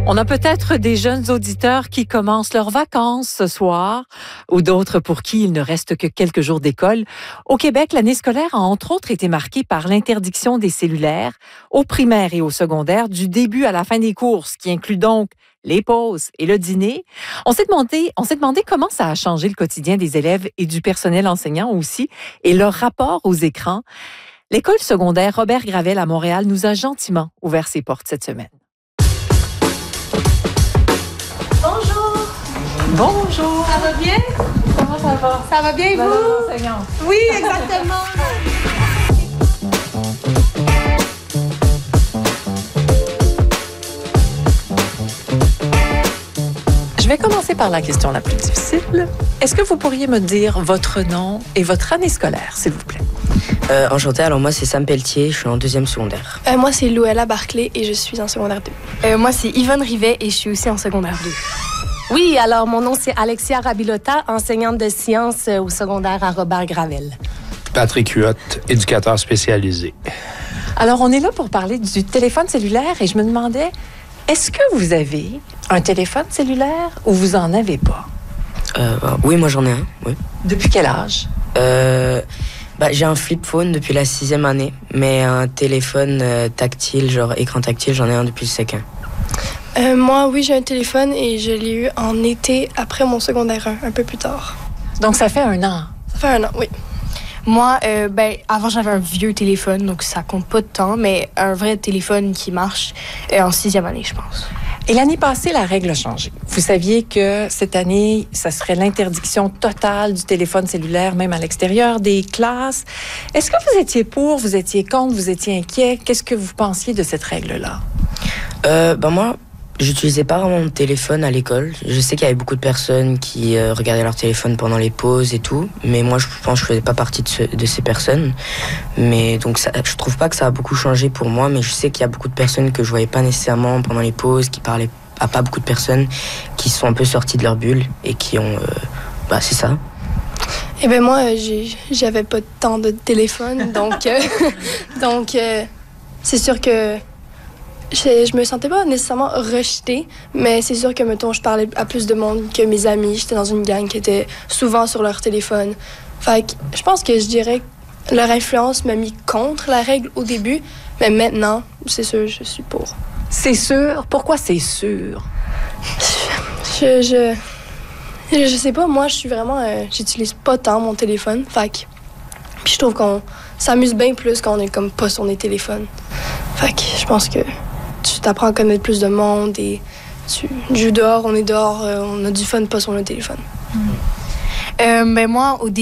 On a peut-être des jeunes auditeurs qui commencent leurs vacances ce soir ou d'autres pour qui il ne reste que quelques jours d'école. Au Québec, l'année scolaire a entre autres été marquée par l'interdiction des cellulaires au primaire et au secondaire du début à la fin des cours, ce qui inclut donc les pauses et le dîner. On s'est demandé comment ça a changé le quotidien des élèves et du personnel enseignant aussi et leur rapport aux écrans. L'école secondaire Robert Gravel à Montréal nous a gentiment ouvert ses portes cette semaine. Bonjour. Ça va bien? Comment ça va? Ça va bien, Madame vous? l'enseignante. Oui, exactement. Je vais commencer par la question la plus difficile. Est-ce que vous pourriez me dire votre nom et votre année scolaire, s'il vous plaît? Enchanté, alors moi c'est Sam Pelletier, je suis en 2e secondaire. Moi c'est Louella Barclay et je suis en secondaire 2. Moi c'est Yvonne Rivet et je suis aussi en secondaire 2. Oui, alors mon nom c'est Alexia Rabilota, enseignante de sciences au secondaire à Robert Gravel. Patrick Huot, éducateur spécialisé. Alors, on est là pour parler du téléphone cellulaire et je me demandais, est-ce que vous avez un téléphone cellulaire ou vous en avez pas? Oui, moi j'en ai un, oui. Depuis quel âge? J'ai un flip phone depuis la 6e année, mais un téléphone tactile, genre écran tactile, j'en ai un depuis le sec 1. Moi, oui, j'ai un téléphone et je l'ai eu en été après mon secondaire 1, un peu plus tard. Donc, ça fait 1 an. Ça fait 1 an, oui. Moi, avant j'avais un vieux téléphone, donc ça compte pas de temps, mais un vrai téléphone qui marche en 6e année, je pense. Et l'année passée, la règle a changé. Vous saviez que cette année, ça serait l'interdiction totale du téléphone cellulaire, même à l'extérieur des classes. Est-ce que vous étiez pour, vous étiez contre, vous étiez inquiet? Qu'est-ce que vous pensiez de cette règle-là? Moi, j'utilisais pas vraiment mon téléphone à l'école. Je sais qu'il y avait beaucoup de personnes qui regardaient leur téléphone pendant les pauses et tout, mais moi je pense que je faisais pas partie de ces personnes. Mais donc je trouve pas que ça a beaucoup changé pour moi, mais je sais qu'il y a beaucoup de personnes que je voyais pas nécessairement pendant les pauses, qui parlaient à pas beaucoup de personnes, qui sont un peu sorties de leur bulle et qui ont... c'est ça. Eh bien, moi, j'avais pas tant de téléphone, donc c'est sûr que je me sentais pas nécessairement rejetée, mais c'est sûr que, mettons, je parlais à plus de monde que mes amis. J'étais dans une gang qui était souvent sur leur téléphone. Fait que je pense que je dirais que leur influence m'a mis contre la règle au début, mais maintenant, c'est sûr, je suis pour. C'est sûr? Pourquoi c'est sûr? Je sais pas, moi, je suis vraiment... j'utilise pas tant mon téléphone, fait que... Puis je trouve qu'on s'amuse bien plus quand on est comme pas sur les téléphones. Fait que je pense que tu t'apprends à connaître plus de monde et tu joues dehors, on est dehors, on a du fun pas sur le téléphone. Moi, au début,